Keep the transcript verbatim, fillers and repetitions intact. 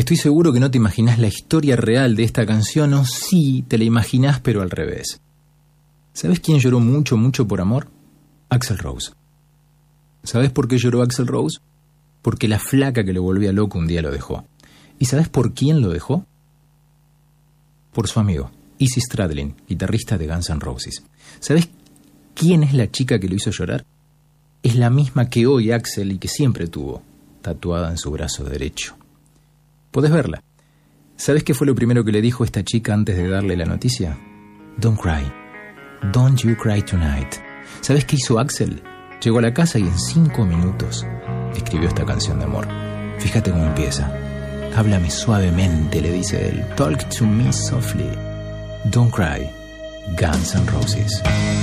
Estoy seguro que no te imaginás la historia real de esta canción, o sí, te la imaginás pero al revés. ¿Sabes quién lloró mucho, mucho por amor? Axl Rose. ¿Sabes por qué lloró Axl Rose? Porque la flaca que lo volvía loco un día lo dejó. ¿Y sabes por quién lo dejó? Por su amigo, Izzy Stradlin, guitarrista de Guns N' Roses. ¿Sabes quién es la chica que lo hizo llorar? Es la misma que hoy Axl y que siempre tuvo, tatuada en su brazo derecho. Podés verla. ¿Sabes qué fue lo primero que le dijo esta chica antes de darle la noticia? Don't cry. Don't you cry tonight. ¿Sabes qué hizo Axl? Llegó a la casa y en cinco minutos escribió esta canción de amor. Fíjate cómo empieza. Háblame suavemente, le dice él. Talk to me softly. Don't cry. Guns N' Roses.